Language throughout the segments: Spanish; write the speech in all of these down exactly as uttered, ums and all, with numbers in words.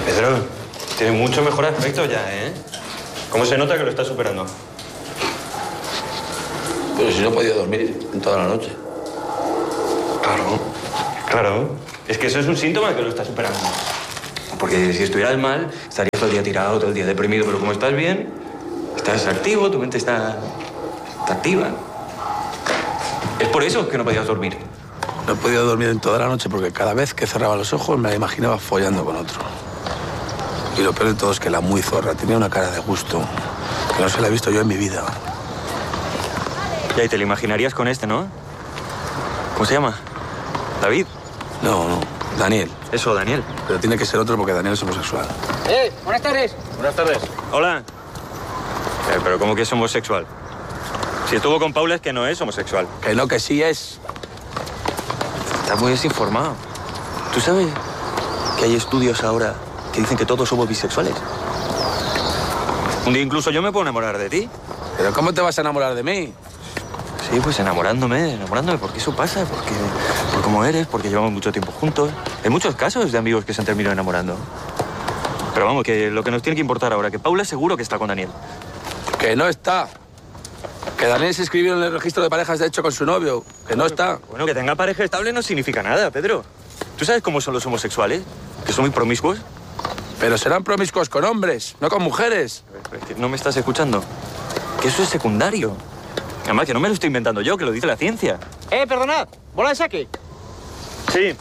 Pedro, tiene mucho mejor aspecto ya, ¿eh? ¿Cómo se nota que lo está superando? Pero si no he podido dormir en toda la noche. Claro, claro. Es que eso es un síntoma de que lo está superando. Porque si estuvieras mal, estarías todo el día tirado, todo el día deprimido. Pero como estás bien, estás activo, tu mente está, está activa. Es por eso que no podías dormir. No he podido dormir en toda la noche porque cada vez que cerraba los ojos me la imaginaba follando con otro. Y lo peor de todo es que la muy zorra tenía una cara de gusto que no se la he visto yo en mi vida. Ya, y te lo imaginarías con este, ¿no? ¿Cómo se llama? ¿David? No, no, Daniel. Eso, Daniel. Pero tiene que ser otro porque Daniel es homosexual. ¡Eh! Buenas tardes. Buenas tardes. Hola. Eh, pero ¿cómo que es homosexual? Si estuvo con Paula es que no es homosexual. Que no, que sí es. Estás muy desinformado. ¿Tú sabes que hay estudios ahora que dicen que todos somos bisexuales? Un día incluso yo me puedo enamorar de ti. ¿Pero cómo te vas a enamorar de mí? Sí, pues enamorándome, enamorándome, porque eso pasa, porque por cómo eres, porque llevamos mucho tiempo juntos. Hay muchos casos de amigos que se han terminado enamorando. Pero vamos, que lo que nos tiene que importar ahora, que Paula seguro que está con Daniel. Que no está. Que Daniel se inscribió en el registro de parejas de hecho con su novio. Que no está. Bueno, que tenga pareja estable no significa nada, Pedro. ¿Tú sabes cómo son los homosexuales? Que son muy promiscuos. Pero serán promiscuos con hombres, no con mujeres. Pero es que no me estás escuchando. Que eso es secundario. Además, que no me lo estoy inventando yo, que lo dice la ciencia. Eh, perdonad. ¿Bola de saque? Sí.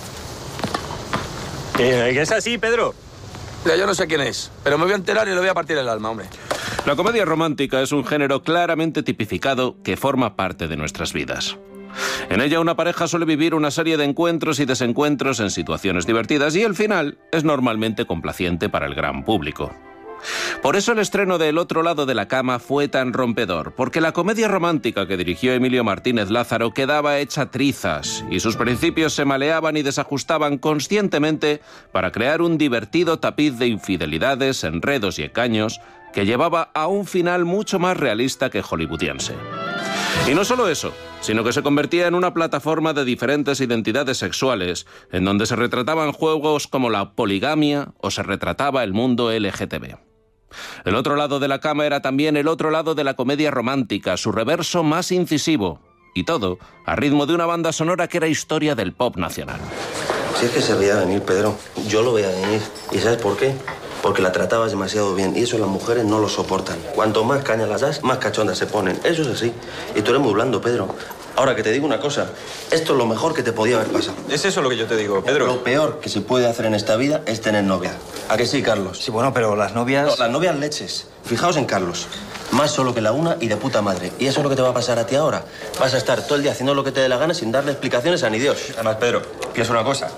Que, que es así, Pedro. Ya, yo no sé quién es, pero me voy a enterar y le voy a partir el alma, hombre. La comedia romántica es un género claramente tipificado que forma parte de nuestras vidas. En ella una pareja suele vivir una serie de encuentros y desencuentros en situaciones divertidas y el final es normalmente complaciente para el gran público. Por eso el estreno de El otro lado de la cama fue tan rompedor, porque la comedia romántica que dirigió Emilio Martínez Lázaro quedaba hecha trizas y sus principios se maleaban y desajustaban conscientemente para crear un divertido tapiz de infidelidades, enredos y engaños que llevaba a un final mucho más realista que hollywoodiense. Y no solo eso, sino que se convertía en una plataforma de diferentes identidades sexuales, en donde se retrataban juegos como la poligamia o se retrataba el mundo L G T B. El otro lado de la cama era también el otro lado de la comedia romántica, su reverso más incisivo, y todo a ritmo de una banda sonora que era historia del pop nacional. Si es que se veía venir, Pedro, yo lo veía venir. ¿Y sabes por qué? Porque la tratabas demasiado bien y eso las mujeres no lo soportan. Cuanto más caña las das, más cachondas se ponen. Eso es así. Y tú eres muy blando, Pedro. Ahora, que te digo una cosa. Esto es lo mejor que te podía haber pasado. Es eso lo que yo te digo, Pedro. Lo peor que se puede hacer en esta vida es tener novia. ¿A que sí, Carlos? Sí, bueno, pero las novias... No, las novias leches. Fijaos en Carlos. Más solo que la una y de puta madre. Y eso es lo que te va a pasar a ti ahora. Vas a estar todo el día haciendo lo que te dé la gana sin darle explicaciones a ni Dios. Además, Pedro, piensa una cosa.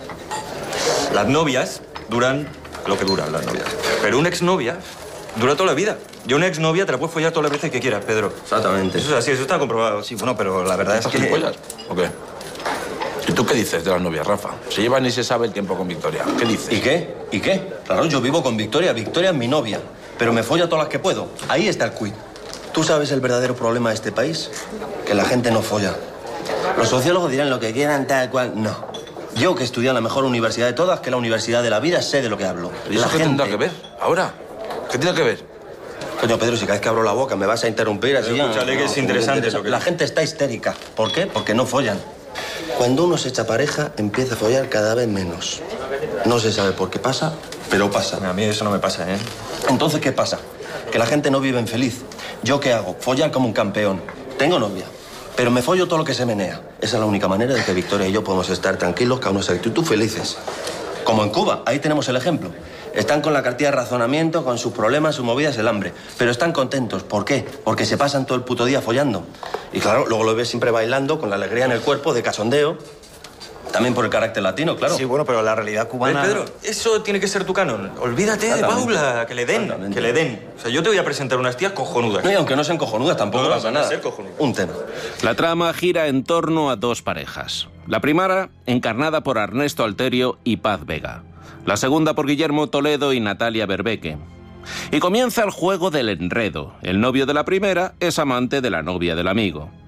Las novias duran lo que duran las novias. Pero una exnovia dura toda la vida. Yo una exnovia te la puedes follar todas las veces que quieras, Pedro. Exactamente. Eso es así, eso está comprobado. Sí, bueno, pero la verdad es que... ¿Gilipollas o qué? ¿Y tú qué dices de las novias, Rafa? Se lleva ni se sabe el tiempo con Victoria. ¿Qué dices? ¿Y qué? ¿Y qué? Claro, yo vivo con Victoria. Victoria es mi novia. Pero me follo a todas las que puedo. Ahí está el quid. ¿Tú sabes el verdadero problema de este país? Que la gente no folla. Los sociólogos dirán lo que quieran, tal cual. No. Yo, que estudié en la mejor universidad de todas, que es la Universidad de la Vida, sé de lo que hablo. ¿Y eso la qué gente... tendrá que ver? ¿Ahora? ¿Qué tiene que ver? Coño, Pedro, si cada vez que abro la boca me vas a interrumpir así... Pero escúchale, ya, que es interesante eso que- La gente está histérica. ¿Por qué? Porque no follan. Cuando uno se echa pareja, empieza a follar cada vez menos. No se sabe por qué pasa, pero pasa. A mí eso no me pasa, ¿eh? Entonces, ¿qué pasa? Que la gente no vive en feliz. ¿Yo qué hago? Follar como un campeón. Tengo novia, pero me follo todo lo que se menea. Esa es la única manera de que Victoria y yo podamos estar tranquilos, cada uno sea tú y tú felices. Como en Cuba, ahí tenemos el ejemplo. Están con la cartilla de razonamiento, con sus problemas, sus movidas, el hambre. Pero están contentos. ¿Por qué? Porque se pasan todo el puto día follando. Y claro, luego lo ves siempre bailando, con la alegría en el cuerpo, de cachondeo. También por el carácter latino, claro. Sí, bueno, pero la realidad cubana... ¿Ves, Pedro? Eso tiene que ser tu canon. Olvídate de Paula, que le den, Exactamente. que le den. O sea, yo te voy a presentar unas tías cojonudas. No, y aunque no sean cojonudas, tampoco No, no, pasa van a nada. ser cojonudas. Un tema. La trama gira en torno a dos parejas. La primera, encarnada por Ernesto Alterio y Paz Vega. La segunda por Guillermo Toledo y Natalia Berbeque. Y comienza el juego del enredo. El novio de la primera es amante de la novia del amigo.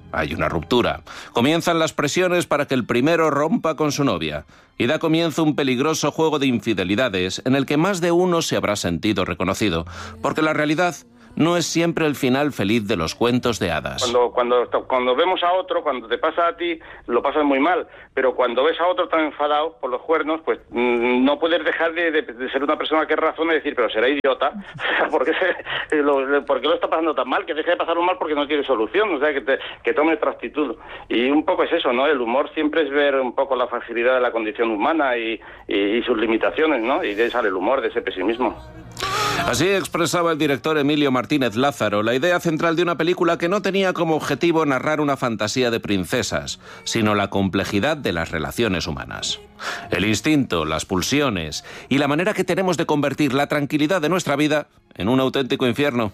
Hay una ruptura. Comienzan las presiones para que el primero rompa con su novia. Y da comienzo un peligroso juego de infidelidades en el que más de uno se habrá sentido reconocido. Porque la realidad no es siempre el final feliz de los cuentos de hadas. Cuando, cuando, cuando vemos a otro, cuando te pasa a ti, lo pasas muy mal. Pero cuando ves a otro tan enfadado por los cuernos, pues mmm, no puedes dejar de, de, de ser una persona que razona y decir, pero será idiota. ¿Por qué, se, lo, ¿Por qué lo está pasando tan mal? Que deje de pasarlo mal porque no tiene solución. O sea, que, te, que tome otra actitud. Y un poco es eso, ¿no? El humor siempre es ver un poco la fragilidad de la condición humana y, y, y sus limitaciones, ¿no? Y de ahí sale el humor, de ese pesimismo. Así expresaba el director Emilio Martínez Lázaro la idea central de una película que no tenía como objetivo narrar una fantasía de princesas, sino la complejidad de las relaciones humanas. El instinto, las pulsiones y la manera que tenemos de convertir la tranquilidad de nuestra vida en un auténtico infierno.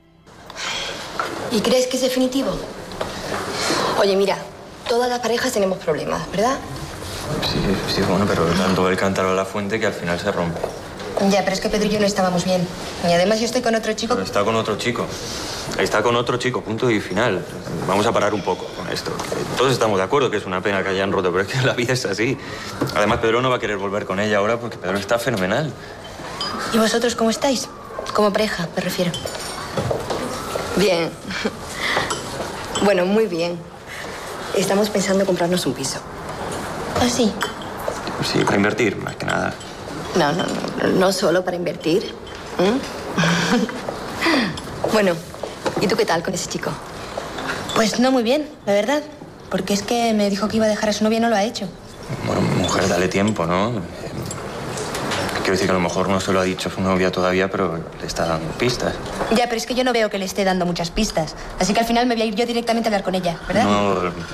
¿Y crees que es definitivo? Oye, mira, todas las parejas tenemos problemas, ¿verdad? Sí, sí, bueno, pero tanto el cántaro a la fuente que al final se rompe. Ya, pero es que Pedro y yo no estábamos bien. Y además yo estoy con otro chico... Pero está con otro chico. Está con otro chico, punto y final. Vamos a parar un poco con esto. Todos estamos de acuerdo que es una pena que hayan roto, pero es que la vida es así. Además, Pedro no va a querer volver con ella ahora porque Pedro está fenomenal. ¿Y vosotros cómo estáis? Como pareja, me refiero. Bien. Bueno, muy bien. Estamos pensando comprarnos un piso. ¿Ah, sí? Sí, para invertir, más que nada. No, no, no, no solo para invertir. ¿Mm? Bueno, ¿y tú qué tal con ese chico? Pues no muy bien, la verdad. Porque es que me dijo que iba a dejar a su novia y no lo ha hecho. Bueno, mujer, dale tiempo, ¿no? Quiero decir que a lo mejor no se lo ha dicho a su novia todavía, pero le está dando pistas. Ya, pero es que yo no veo que le esté dando muchas pistas. Así que al final me voy a ir yo directamente a hablar con ella, ¿verdad? No,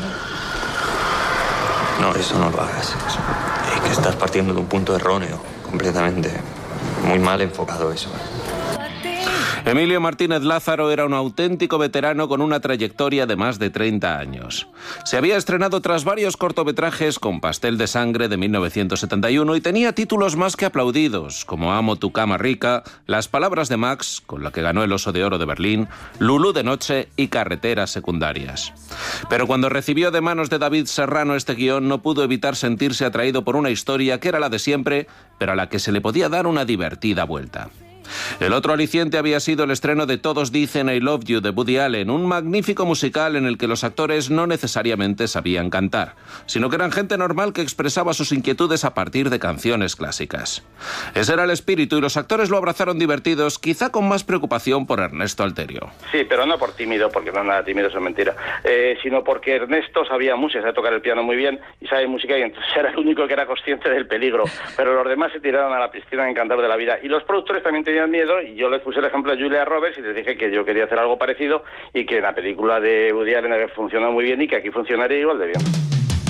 no, eso no lo hagas. Eso. Es que estás partiendo de un punto erróneo. Completamente. Muy mal enfocado eso. Emilio Martínez Lázaro era un auténtico veterano con una trayectoria de más de treinta años. Se había estrenado tras varios cortometrajes con Pastel de Sangre de mil novecientos setenta y uno y tenía títulos más que aplaudidos, como Amo tu cama rica, Las palabras de Max, con la que ganó el Oso de Oro de Berlín, Lulú de noche y Carreteras secundarias. Pero cuando recibió de manos de David Serrano este guión, no pudo evitar sentirse atraído por una historia que era la de siempre, pero a la que se le podía dar una divertida vuelta. El otro aliciente había sido el estreno de Todos dicen I Love You de Woody Allen, un magnífico musical en el que los actores no necesariamente sabían cantar, sino que eran gente normal que expresaba sus inquietudes a partir de canciones clásicas. Ese era el espíritu y los actores lo abrazaron divertidos, quizá con más preocupación por Ernesto Alterio. Sí, pero no por tímido, porque no es nada tímido, eso es mentira, eh, sino porque Ernesto sabía música, sabe tocar el piano muy bien y sabe música y entonces era el único que era consciente del peligro, pero los demás se tiraron a la piscina encantados de la vida y los productores también tenían miedo y yo les puse el ejemplo de Julia Roberts y les dije que yo quería hacer algo parecido y que en la película de Woody Allen funcionó muy bien y que aquí funcionaría igual de bien.